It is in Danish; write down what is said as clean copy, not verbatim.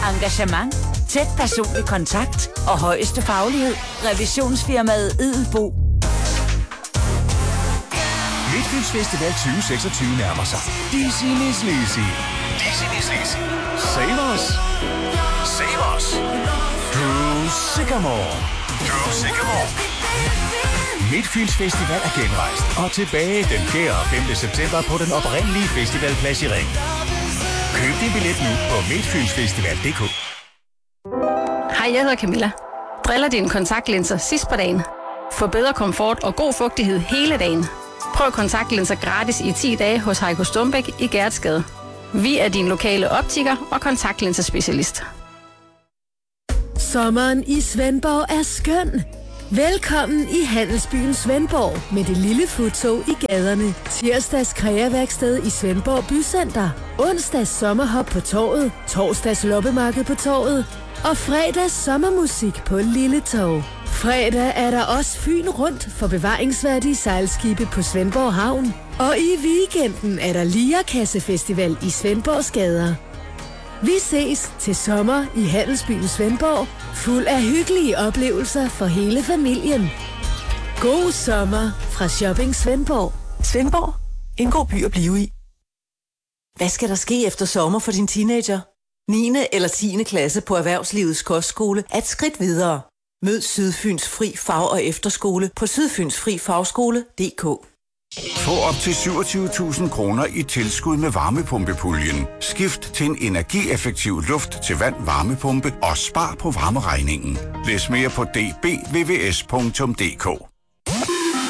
Engagement, tæt personlig kontakt og højeste faglighed. Revisionsfirmaet Edelbo. Midtfyns Festival 2026 nærmer sig. Dizzy Miss Lizzy. Dizzy Miss Lizzy. Save Us. Save Us. Drew Sycamore. Drew Sycamore. Midtfyns Festival er genrejst og tilbage den 4. og 5. september på den oprindelige festivalplads i Ring. Køb din billet nu på midtfynsfestival.dk. Hej, jeg hedder Camilla. Driller dine kontaktlinser sidst på dagen. Få bedre komfort og god fugtighed hele dagen. Prøv kontaktlinser gratis i 10 dage hos Heiko Stumbæk i Gertsgade. Vi er din lokale optiker og kontaktlinserspecialist. Sommeren i Svendborg er skøn. Velkommen i Handelsbyen Svendborg med det lille futtog i gaderne. Tirsdags kreaværksted i Svendborg Bycenter. Onsdags sommerhop på torvet. Torsdags loppemarked på torvet. Og fredags sommermusik på Lille Torv. Fredag er der også Fyn rundt for bevaringsværdige sejlskibe på Svendborg Havn. Og i weekenden er der Lierkasse Festival i Svendborgs gader. Vi ses til sommer i Handelsbyen Svendborg, fuld af hyggelige oplevelser for hele familien. God sommer fra Shopping Svendborg. Svendborg, en god by at blive i. Hvad skal der ske efter sommer for din teenager? 9. eller 10. klasse på Erhvervslivets Kostskole er et skridt videre. Mød Sydfyns Fri Fag- og Efterskole på sydfynsfrifagskole.dk. Få op til 27.000 kroner i tilskud med varmepumpepuljen. Skift til en energieffektiv luft til vand varmepumpe og spar på varmeregningen. Læs mere på dbvvs.dk.